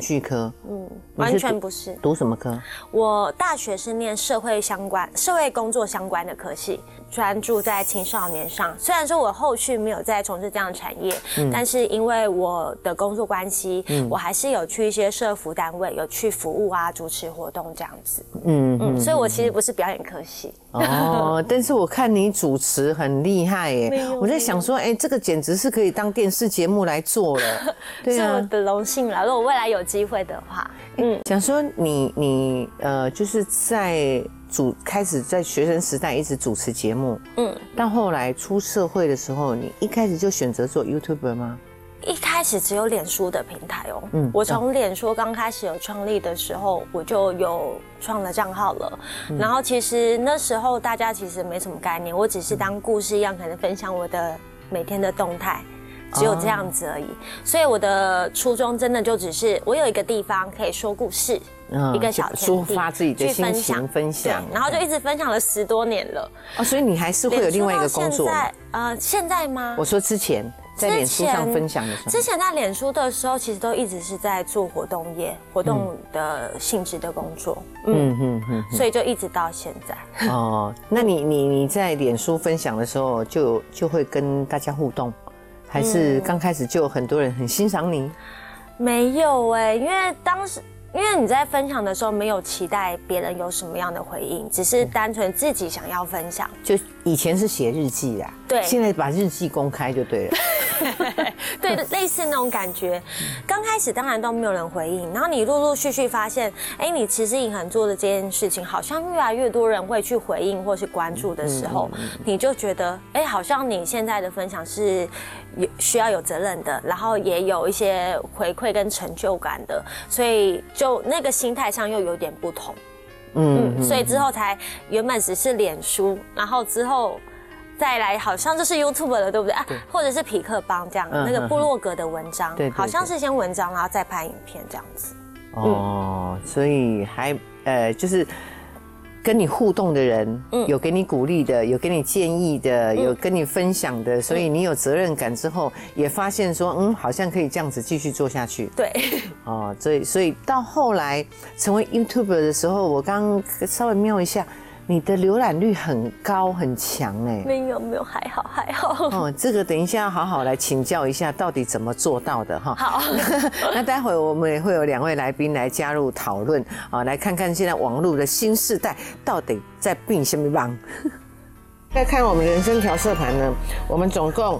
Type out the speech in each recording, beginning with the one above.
剧科， 完全不是。 读什么科？ 我大学是念社会工作相关的科系，专注在青少年上。虽然说我后续没有再从事这样的产业，但是因为我的工作关系，我还是有去一些社福单位，有去服务啊、主持活动这样子。所以我其实不是表演科系。 哦，但是我看你主持很厉害耶，我在想说，这个简直是可以当电视节目来做了。对啊， 是我的荣幸啦。如果未来有机会的话， 想说你就是在开始在学生时代一直主持节目，到后来出社会的时候，你一开始就选择做 YouTuber 吗？ 一开始只有脸书的平台哦，我从脸书刚开始有创立的时候，我就有创了账号了。然后其实那时候大家其实没什么概念，我只是当故事一样，可能分享我的每天的动态。只有这样子而已，所以我的初衷真的就只是我有一个地方可以说故事，一个小天地， 抒发自己的心情，分享， 然后就一直分享了10多年了。 所以你还是会有另外一个工作？ 现在吗？ 我说之前在脸书上分享的时候， 之前在脸书的时候，其实都一直是在做活动的性质的工作，所以就一直到现在。 那你在脸书分享的时候，就会跟大家互动？还是刚开始就有很多人很欣赏你？ 没有因为你在分享的时候没有期待别人有什么样的回应，只是单纯自己想要分享。 就以前是写日记啦， 对， 现在把日记公开就对了。 对，类似那种感觉。刚开始当然都没有人回应，然后你陆陆续续发现，你持之以恒做的这件事情，好像越来越多人会去回应或是关注的时候，你就觉得，好像你现在的分享是需要有责任的，然后也有一些回馈跟成就感的，所以就那个心态上又有点不同。所以之后才原本只是脸书，然后之后再来好像就是 YouTube 了，对不对？或者是匹克邦这样，那个部落格的文章，好像是先文章，然后再拍影片这样子。 所以还就是跟你互动的人，有给你鼓励的，有给你建议的，有跟你分享的，所以你有责任感之后，也发现说，好像可以这样子继续做下去。 对。 所以到后来成为 YouTuber 的时候，我刚稍微瞄一下。你的浏览率很高很强没有，还好。 这个等一下要好好来请教一下，到底怎么做到的哈？ 好。 那待会我们也会有2位来宾来加入讨论来看看现在网络的新世代到底在变什么帮。再看我们人生调色盘呢，我们总共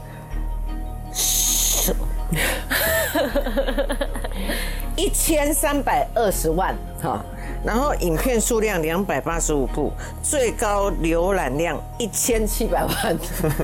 1320万然后影片数量285部，最高浏览量1700万。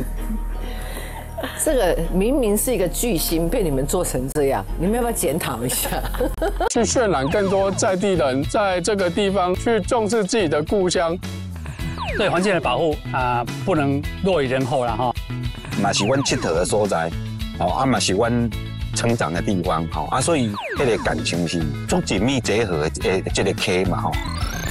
这个明明是一个巨星，被你们做成这样，你们要不要检讨一下？ 去渲染更多在地人在这个地方去重视自己的故乡， 对环境的保护不能落于人后了哈。 嘛是阮佚佗的所在，嘛是阮成长的地方，所以这个感情是足紧密结合的这个 K 嘛